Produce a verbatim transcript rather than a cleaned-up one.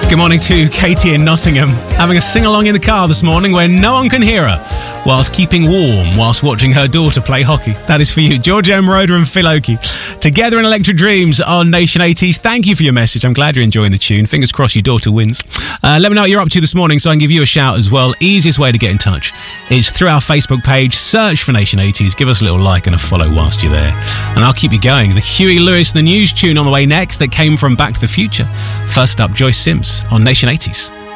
Good morning to Katie in Nottingham, having a sing-along in the car this morning where no one can hear her, whilst keeping warm whilst watching her daughter play hockey. That is for you, Giorgio Moroder and Phil Oakey. Together in Electric Dreams on Nation eighties. Thank you for your message. I'm glad you're enjoying the tune. Fingers crossed your daughter wins. Uh, let me know what you're up to this morning so I can give you a shout as well. Easiest way to get in touch is through our Facebook page. Search for Nation eighties. Give us a little like and a follow whilst you're there. And I'll keep you going. The Huey Lewis, the news tune on the way next that came from Back to the Future. First up, Joyce Sims on Nation eighties.